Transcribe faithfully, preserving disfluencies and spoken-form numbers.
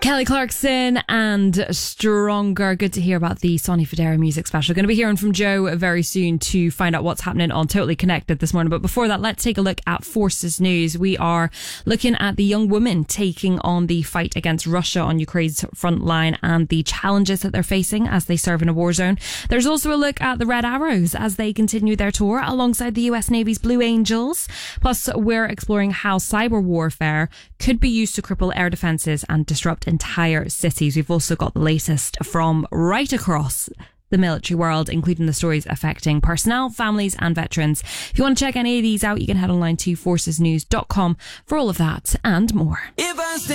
Kelly Clarkson and Stronger. Good to hear about the Sonny Fodera music special. Going to be hearing from Joe very soon to find out what's happening on Totally Connected this morning. But before that, let's take a look at Forces News. We are looking at the young women taking on the fight against Russia on Ukraine's front line and the challenges that they're facing as they serve in a war zone. There's also a look at the Red Arrows as they continue their tour alongside the U S Navy's Blue Angels. Plus, we're exploring how cyber warfare could be used to cripple air defences and disrupt entire cities. We've also got the latest from right across the military world, including the stories affecting personnel, families and veterans. If you want to check any of these out, you can head online to forces news dot com for all of that and more.